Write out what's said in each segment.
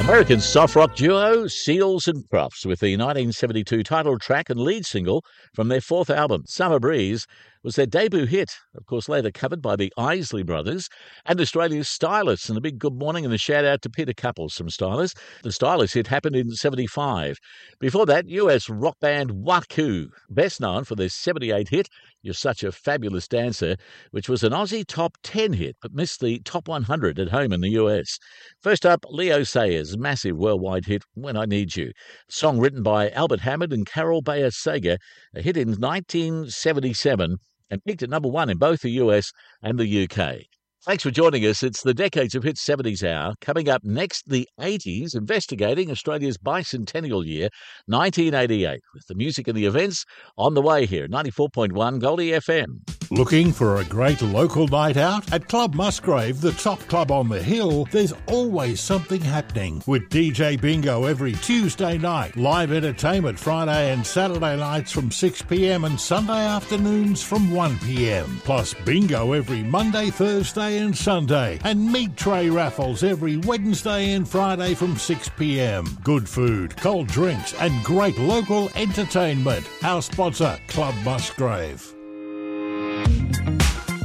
American soft rock duo Seals and Crofts with the 1972 title track and lead single from their fourth album, Summer Breeze, was their debut hit, of course later covered by the Isley Brothers and Australia's Stylus. And a big good morning and a shout out to Peter Couples from Stylus. The Stylus hit happened in 75. Before that, US rock band Waku, best known for their 78 hit, You're Such a Fabulous Dancer, which was an Aussie top 10 hit but missed the top 100 at home in the US. First up, Leo Sayers' massive worldwide hit, When I Need You. Song written by Albert Hammond and Carol Bayer Sager, a hit in 1977 and peaked at number one in both the US and the UK. Thanks for joining us. It's the Decades of Hits 70s Hour. Coming up next, the 80s, investigating Australia's bicentennial year, 1988, with the music and the events on the way here, 94.1 Goldie FM. Looking for a great local night out? At Club Musgrave, the top club on the hill, there's always something happening. With DJ Bingo every Tuesday night, live entertainment Friday and Saturday nights from 6 p.m. and Sunday afternoons from 1 p.m. Plus bingo every Monday, Thursday and Sunday. And meat tray raffles every Wednesday and Friday from 6 p.m. Good food, cold drinks and great local entertainment. Our sponsor, Club Musgrave.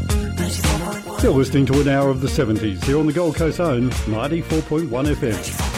You're listening to an hour of the 70s here on the Gold Coast own 94.1 FM.